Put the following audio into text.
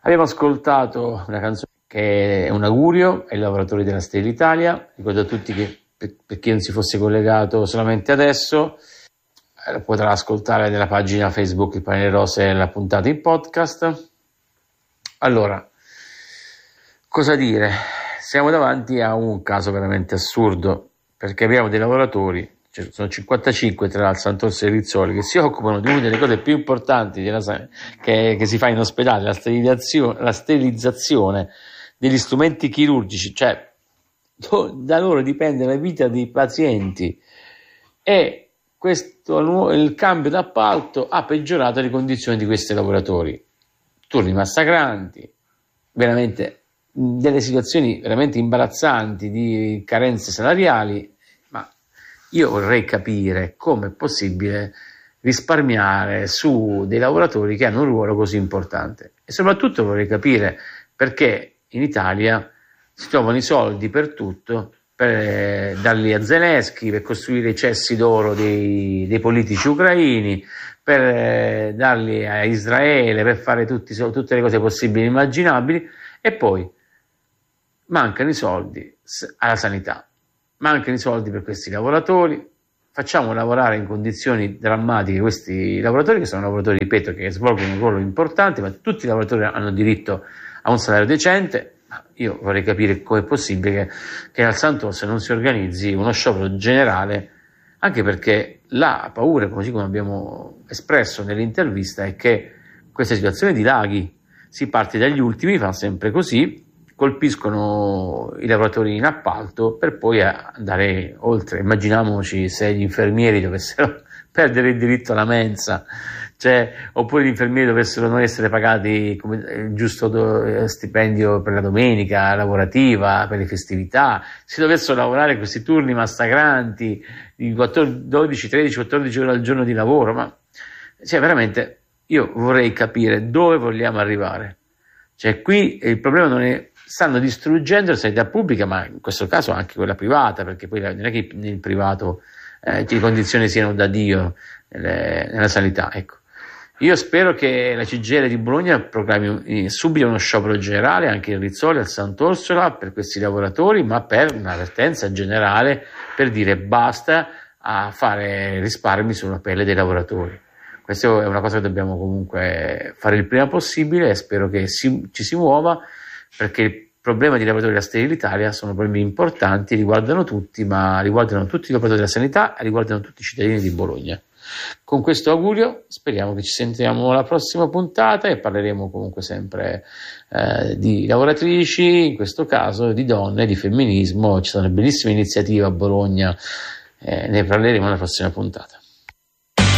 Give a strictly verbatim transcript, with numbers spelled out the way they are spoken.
Abbiamo ascoltato una canzone che è un augurio ai lavoratori della Stella Italia. Ricordo a tutti che per, per chi non si fosse collegato solamente adesso, eh, potrà ascoltare nella pagina Facebook Il Panere Rose la puntata in podcast. Allora, cosa dire? Siamo davanti a un caso veramente assurdo, perché abbiamo dei lavoratori, cioè sono cinquantacinque tra il Sant'Orso e Rizzoli, che si occupano di una delle cose più importanti della, che, che si fa in ospedale, la sterilizzazione, la sterilizzazione degli strumenti chirurgici, cioè da loro dipende la vita dei pazienti, e questo, il cambio d'appalto ha peggiorato le condizioni di questi lavoratori. Turni massacranti, veramente delle situazioni veramente imbarazzanti di carenze salariali. Ma io vorrei capire come è possibile risparmiare su dei lavoratori che hanno un ruolo così importante, e soprattutto vorrei capire perché in Italia si trovano i soldi per tutto, per darli a Zelensky, per costruire i cessi d'oro dei, dei politici ucraini, per eh, darli a Israele, per fare tutti, tutte le cose possibili e immaginabili, e poi mancano i soldi alla sanità, mancano i soldi per questi lavoratori. Facciamo lavorare in condizioni drammatiche questi lavoratori, che sono lavoratori, ripeto, che svolgono un ruolo importante, ma tutti i lavoratori hanno diritto a un salario decente. Io vorrei capire come è possibile che, che al Sant'Orso non si organizzi uno sciopero generale, anche perché la paura, così come abbiamo espresso nell'intervista, è che questa situazione dilaghi. Si parte dagli ultimi, fa sempre così, colpiscono i lavoratori in appalto per poi andare oltre. Immaginiamoci se gli infermieri dovessero perdere il diritto alla mensa, cioè, oppure gli infermieri dovessero non essere pagati come il giusto do, stipendio per la domenica lavorativa, per le festività, si dovessero lavorare questi turni massacranti di quattordici, dodici, tredici, quattordici ore al giorno di lavoro. Ma cioè, veramente io vorrei capire dove vogliamo arrivare. Cioè, qui il problema non è, stanno distruggendo la sanità pubblica, ma in questo caso anche quella privata, perché poi non è che nel privato eh, le condizioni siano da Dio nelle, nella sanità. Ecco, io spero che la C G I L di Bologna programmi subito uno sciopero generale anche in Rizzoli, al Sant'Orsola, per questi lavoratori, ma per un'avvertenza generale, per dire basta a fare risparmi sulla pelle dei lavoratori. Questa è una cosa che dobbiamo comunque fare il prima possibile, e spero che si, ci si muova, perché il problema dei lavoratori della Stella Italia sono problemi importanti, riguardano tutti, ma riguardano tutti i lavoratori della sanità e riguardano tutti i cittadini di Bologna. Con questo augurio speriamo che ci sentiamo alla prossima puntata, e parleremo comunque sempre eh, di lavoratrici, in questo caso di donne, di femminismo. Ci sono bellissime iniziative a Bologna, eh, ne parleremo nella prossima puntata.